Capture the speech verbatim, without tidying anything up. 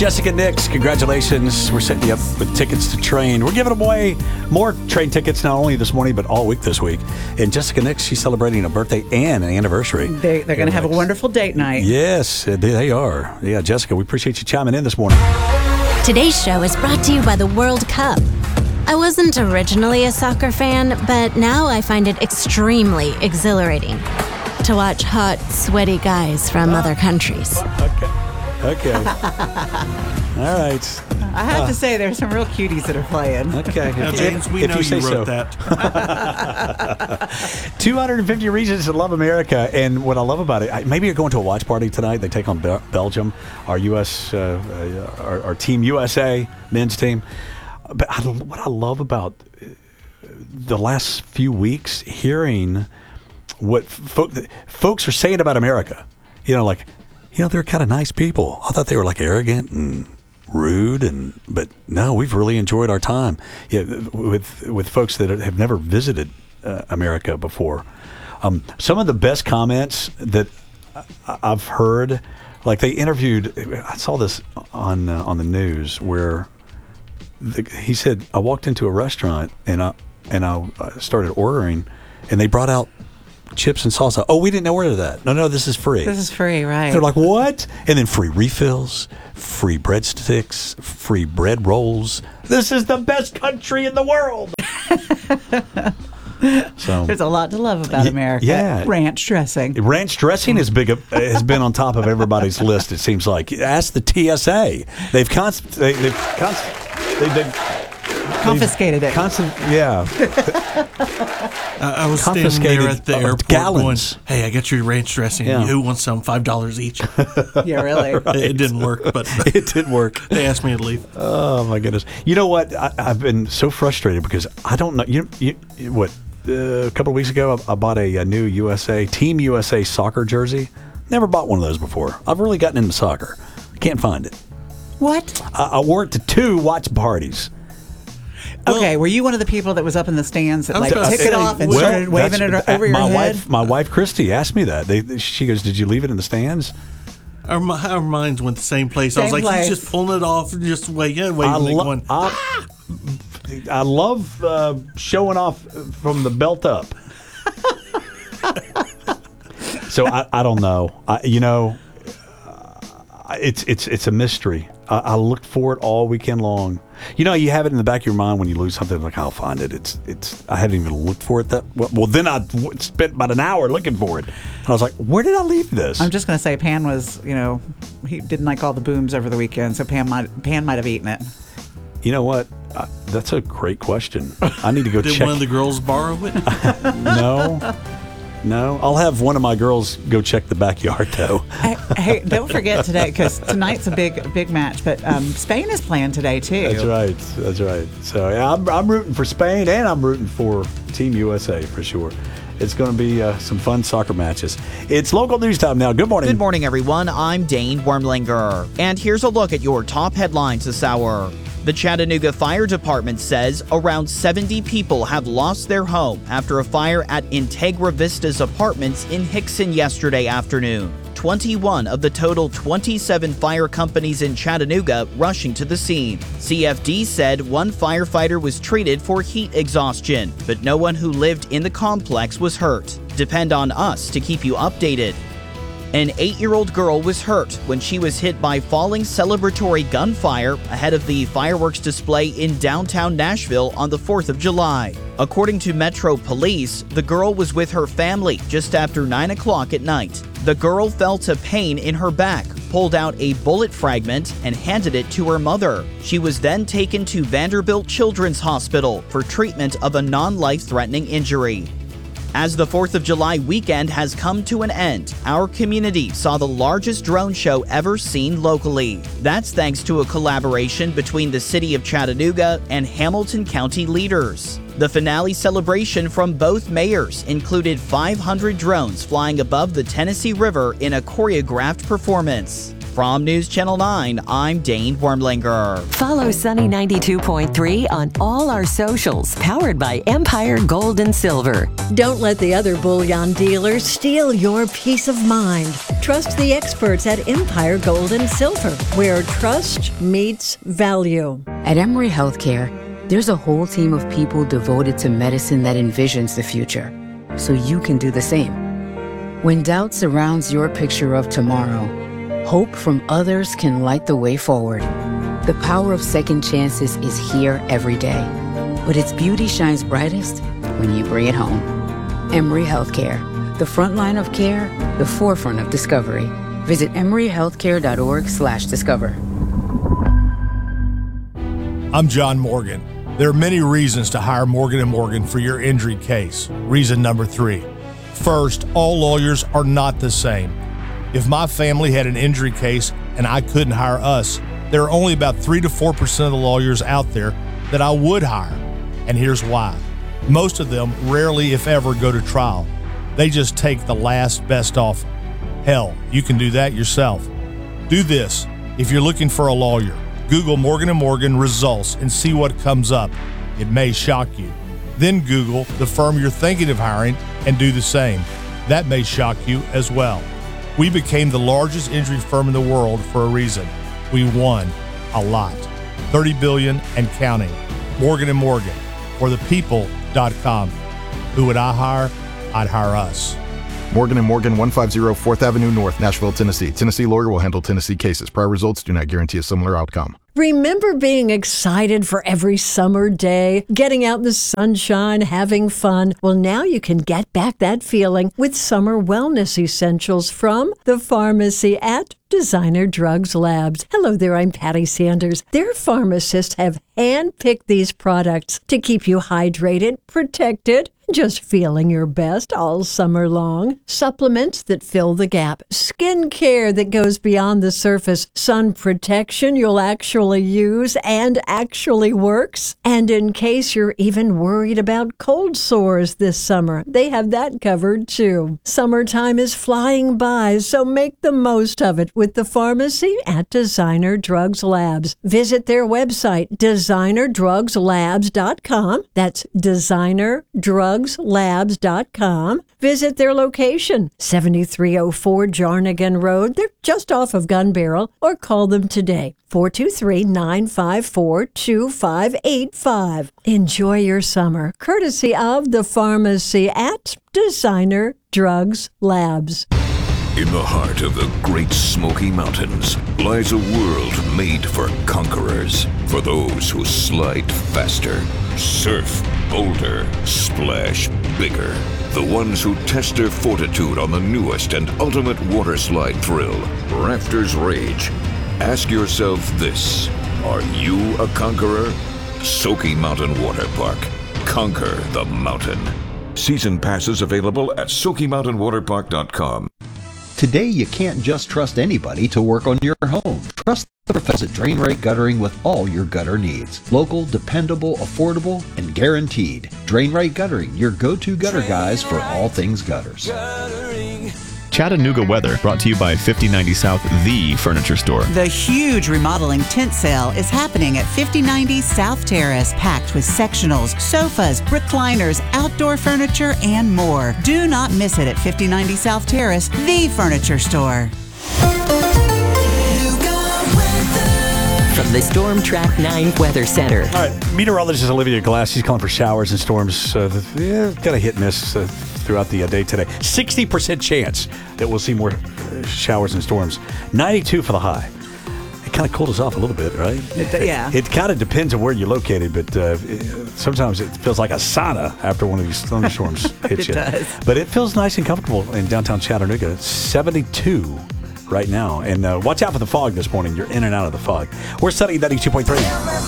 Jessica Nix, congratulations. We're setting you up with tickets to Train. We're giving away more Train tickets, not only this morning, but all week this week. And Jessica Nix, she's celebrating a birthday and an anniversary. They, they're going to have a wonderful date night. Yes, they are. Yeah, Jessica, we appreciate you chiming in this morning. Today's show is brought to you by the World Cup. I wasn't originally a soccer fan, but now I find it extremely exhilarating to watch hot, sweaty guys from oh. other countries. Okay. Okay. All right. I have uh, to say, there's some real cuties that are playing. Okay. Now, James, we if know you, you wrote so. that. two hundred fifty reasons to love America. And what I love about it, I, maybe you're going to a watch party tonight. They take on Be- Belgium, our U S, uh, uh, our, our team U S A, men's team. But I, what I love about the last few weeks, hearing what folk, folks are saying about America, you know, like, you know, they're kind of nice people. I thought they were like arrogant and rude, and but no, we've really enjoyed our time yeah, with with folks that have never visited uh, America before. Um, some of the best comments that I've heard, like they interviewed, I saw this on uh, on the news where the, he said, I walked into a restaurant and I and I started ordering, and they brought out chips and salsa. Oh, we didn't order that. No, no, this is free. This is free, right? They're like, what? And then free refills, free breadsticks, free bread rolls. This is the best country in the world. So there's a lot to love about y- America. Yeah, ranch dressing. Ranch dressing is big. Has been on top of everybody's list. It seems like. Ask the T S A. They've const. They, they've const. They, they've confiscated it. Constant, yeah. uh, I was standing there at the airport gallons. going, hey, I got your ranch dressing. Yeah. Who wants some? five dollars each. Yeah, really? Right. It didn't work, but it did work. They asked me to leave. Oh, my goodness. You know what? I, I've been so frustrated because I don't know. You, you what? Uh, a couple of weeks ago, I, I bought a, a new U S A, Team U S A soccer jersey. Never bought one of those before. I've really gotten into soccer. Can't find it. What? I, I wore it to two watch parties. Well, okay, were you one of the people that was up in the stands that like took say, it off and well, started waving it over my your wife, head? My wife, Christy, asked me that. They, she goes, did you leave it in the stands? Our, our minds went the same place. Same I was like, place. he's just pulling it off and just wait, yeah, waving I, it lo- going, I, I love uh, showing off from the belt up. So I, I don't know. I, you know, uh, it's it's it's a mystery. I, I looked for it all weekend long. You know, you have it in the back of your mind when you lose something. Like, I'll find it. It's it's. I haven't even looked for it that well. well then I w- spent about an hour looking for it, and I was like, where did I leave this? I'm just going to say, Pan was, you know, he didn't like all the booms over the weekend, so Pan might Pan might have eaten it. You know what? Uh, that's a great question. I need to go did check. one of the girls borrow it? No. No, I'll have one of my girls go check the backyard, though. hey, hey, don't forget today, because tonight's a big, big match. But um, Spain is playing today too. That's right. That's right. So yeah, I'm, I'm rooting for Spain, and I'm rooting for Team U S A for sure. It's going to be uh, some fun soccer matches. It's local news time now. Good morning. Good morning, everyone. I'm Dane Wormlinger, and here's a look at your top headlines this hour. The Chattanooga Fire Department says around seventy people have lost their home after a fire at Integra Vistas Apartments in Hickson yesterday afternoon. twenty-one of the total twenty-seven fire companies in Chattanooga rushing to the scene. C F D said one firefighter was treated for heat exhaustion, but no one who lived in the complex was hurt. Depend on us to keep you updated. An eight-year-old girl was hurt when she was hit by falling celebratory gunfire ahead of the fireworks display in downtown Nashville on the fourth of July. According to Metro Police, the girl was with her family just after nine o'clock at night. The girl felt a pain in her back, pulled out a bullet fragment, and handed it to her mother. She was then taken to Vanderbilt Children's Hospital for treatment of a non-life-threatening injury. As the fourth of July weekend has come to an end, our community saw the largest drone show ever seen locally. That's thanks to a collaboration between the city of Chattanooga and Hamilton County leaders. The finale celebration from both mayors included five hundred drones flying above the Tennessee River in a choreographed performance. From News Channel nine, I'm Dane Wormlinger. Follow Sunny ninety-two point three on all our socials, powered by Empire Gold and Silver. Don't let the other bullion dealers steal your peace of mind. Trust the experts at Empire Gold and Silver, where trust meets value. At Emory Healthcare, there's a whole team of people devoted to medicine that envisions the future, so you can do the same. When doubt surrounds your picture of tomorrow, hope from others can light the way forward. The power of second chances is here every day, but its beauty shines brightest when you bring it home. Emory Healthcare, the front line of care, the forefront of discovery. Visit emory healthcare dot org slash discover. I'm John Morgan. There are many reasons to hire Morgan and Morgan for your injury case. Reason number three. First, all lawyers are not the same. If my family had an injury case and I couldn't hire us, there are only about three to four percent of the lawyers out there that I would hire. And here's why. Most of them rarely, if ever, go to trial. They just take the last best offer. Hell, you can do that yourself. Do this. If you're looking for a lawyer, Google Morgan and Morgan results and see what comes up. It may shock you. Then Google the firm you're thinking of hiring and do the same. That may shock you as well. We became the largest injury firm in the world for a reason. We won a lot. thirty billion dollars and counting. Morgan and Morgan, or the people dot com. Who would I hire? I'd hire us. Morgan and Morgan, one fifty fourth Avenue North, Nashville, Tennessee. Tennessee lawyer will handle Tennessee cases. Prior results do not guarantee a similar outcome. Remember being excited for every summer day, getting out in the sunshine, having fun? Well, now you can get back that feeling with summer wellness essentials from the pharmacy at Designer Drugs Labs. Hello there, I'm Patty Sanders. Their pharmacists have handpicked these products to keep you hydrated, protected, just feeling your best all summer long. Supplements that fill the gap. Skin care that goes beyond the surface. Sun protection you'll actually use and actually works. And in case you're even worried about cold sores this summer, they have that covered too. Summertime is flying by, so make the most of it with the pharmacy at Designer Drugs Labs. Visit their website, designer drugs labs dot com. That's designer drugs labs dot com. Visit their location, seventy-three oh four Jarnigan Road. They're just off of Gun Barrel, or call them today, four two three, nine five four, two five eight five. Enjoy your summer, courtesy of the pharmacy at Designer Drugs Labs. In the heart of the Great Smoky Mountains lies a world made for conquerors, for those who slide faster, surf bolder, splash bigger, the ones who test their fortitude on the newest and ultimate water slide thrill, Rafters Rage. Ask yourself this: are you a conqueror? Smoky Mountain Water Park. Conquer the mountain. Season passes available at smoky mountain water park dot com. Today, you can't just trust anybody to work on your home. Trust the professionals at Drain Right Guttering with all your gutter needs. Local, dependable, affordable, and guaranteed. Drain Right Guttering, your go-to gutter guys for all things gutters. Chattanooga weather brought to you by fifty ninety South, the furniture store. The huge remodeling tent sale is happening at fifty ninety South Terrace, packed with sectionals, sofas, recliners, outdoor furniture, and more. Do not miss it at fifty ninety South Terrace, the furniture store. From the Storm Track nine Weather Center. All right, meteorologist Olivia Glass, she's calling for showers and storms. Uh, yeah, kind of hit and miss uh, throughout the uh, day today. sixty percent chance that we'll see more uh, showers and storms. ninety-two for the high. It kind of cooled us off a little bit, right? It, yeah. It, it kind of depends on where you're located, but uh, it, sometimes it feels like a sauna after one of these thunderstorms hits it you. Does. But it feels nice and comfortable in downtown Chattanooga. It's seventy-two right now. And uh, watch out for the fog this morning. You're in and out of the fog. We're studying ninety-two point three.